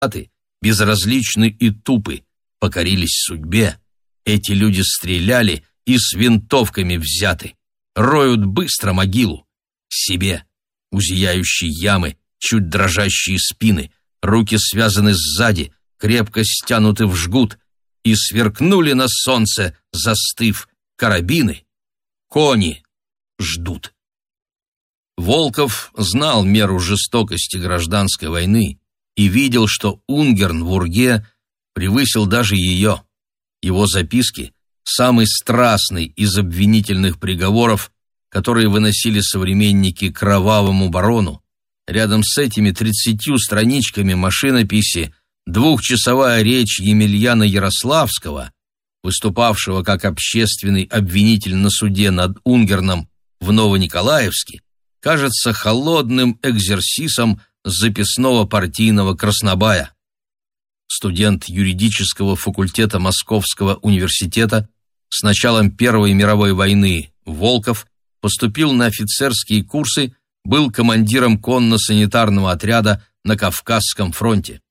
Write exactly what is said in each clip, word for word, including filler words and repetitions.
безразличны и тупы, покорились судьбе. Эти люди стреляли и с винтовками взяты, роют быстро могилу. Себе, у зияющей ямы, чуть дрожащие спины, руки связаны сзади, крепко стянуты в жгут, и сверкнули на солнце, застыв, карабины. Кони ждут. Волков знал меру жестокости гражданской войны и видел, что Унгерн в Урге превысил даже ее. Его записки — самый страстный из обвинительных приговоров, которые выносили современники кровавому барону. Рядом с этими тридцатью страничками машинописи двухчасовая речь Емельяна Ярославского, выступавшего как общественный обвинитель на суде над Унгерном в Новониколаевске, кажется холодным экзерсисом записного партийного краснобая. Студент юридического факультета Московского университета, с началом Первой мировой войны Волков поступил на офицерские курсы, был командиром конно-санитарного отряда на Кавказском фронте.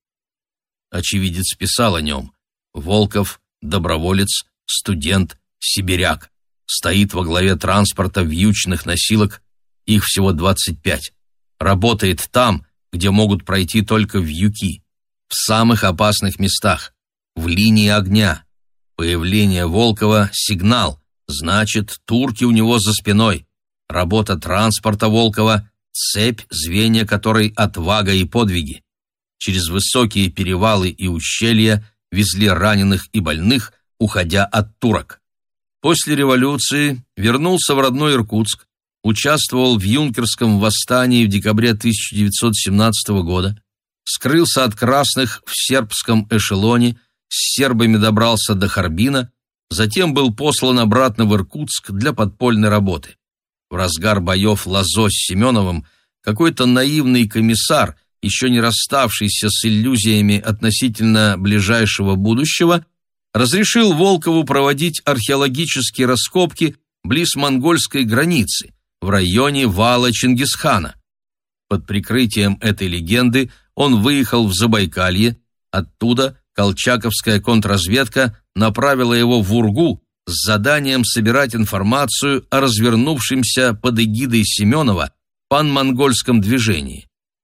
Очевидец писал о нем: Волков – доброволец, студент, сибиряк, стоит во главе транспорта вьючных носилок, их всего двадцать пять, работает там, где могут пройти только вьюки, в самых опасных местах, в линии огня. Появление Волкова – сигнал, значит, турки у него за спиной. Работа транспорта Волкова – цепь, звенья которой отвага и подвиги. Через высокие перевалы и ущелья везли раненых и больных, уходя от турок. После революции вернулся в родной Иркутск, участвовал в юнкерском восстании в декабре тысяча девятьсот семнадцатого года, скрылся от красных в сербском эшелоне, с сербами добрался до Харбина, затем был послан обратно в Иркутск для подпольной работы. В разгар боев Лазо с Семеновым какой-то наивный комиссар, еще не расставшийся с иллюзиями относительно ближайшего будущего, разрешил Волкову проводить археологические раскопки близ монгольской границы, в районе вала Чингисхана. Под прикрытием этой легенды он выехал в Забайкалье, оттуда колчаковская контрразведка направила его в Ургу с заданием собирать информацию о развернувшемся под эгидой Семенова пан-монгольском движении.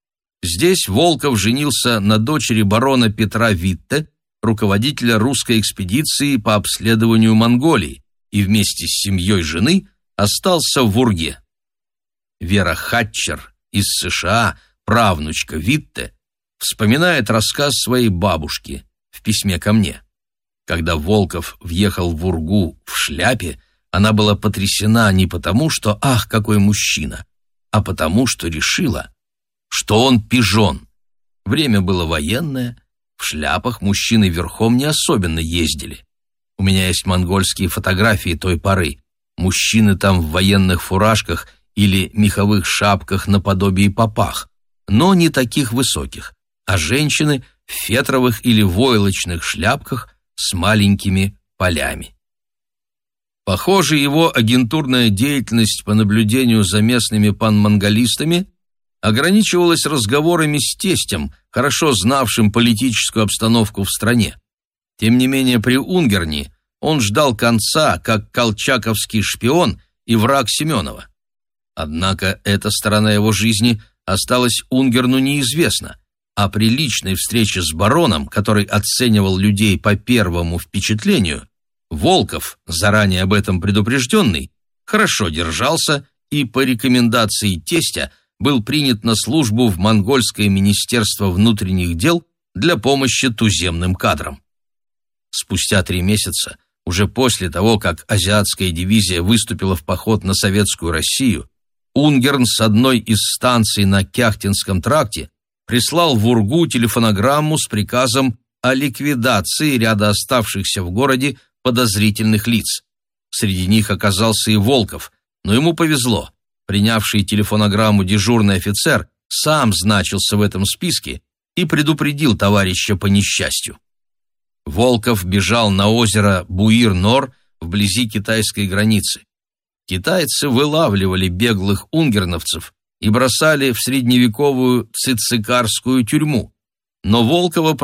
Здесь Волков женился на дочери барона Петра Витте, руководителя русской экспедиции по обследованию Монголии, и вместе с семьей жены остался в Урге. Вера Хатчер из США, правнучка Витте, вспоминает рассказ своей бабушки в письме ко мне. Когда Волков въехал в Ургу в шляпе, она была потрясена не потому, что «ах, какой мужчина», а потому, что решила, что он пижон. Время было военное, в шляпах мужчины верхом не особенно ездили. У меня есть монгольские фотографии той поры. Мужчины там в военных фуражках или меховых шапках наподобие попах, но не таких высоких, а женщины в фетровых или войлочных шляпках с маленькими полями. Похоже, его агентурная деятельность по наблюдению за местными панмонголистами ограничивалась разговорами с тестем, хорошо знавшим политическую обстановку в стране. Тем не менее, при Унгерне он ждал конца, как колчаковский шпион и враг Семенова. Однако эта сторона его жизни осталась Унгерну неизвестна, а при личной встрече с бароном, который оценивал людей по первому впечатлению, Волков, заранее об этом предупрежденный, хорошо держался и по рекомендации тестя был принят на службу в Монгольское министерство внутренних дел для помощи туземным кадрам. Спустя три месяца, уже после того, как азиатская дивизия выступила в поход на Советскую Россию, Унгерн с одной из станций на Кяхтинском тракте прислал в Ургу телефонограмму с приказом о ликвидации ряда оставшихся в городе подозрительных лиц. Среди них оказался и Волков, но ему повезло. Принявший телефонограмму дежурный офицер сам значился в этом списке и предупредил товарища по несчастью. Волков бежал на озеро Буир-Нор вблизи китайской границы. Китайцы вылавливали беглых унгерновцев и бросали в средневековую цицикарскую тюрьму. но Волкова